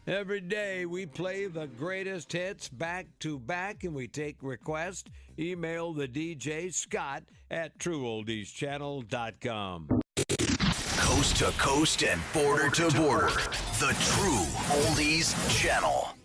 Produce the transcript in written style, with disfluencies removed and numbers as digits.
Every day we play the greatest hits back to back and we take requests. Email the DJ Scott at TrueOldiesChannel.com. Coast to coast and border to border. The True Oldies Channel.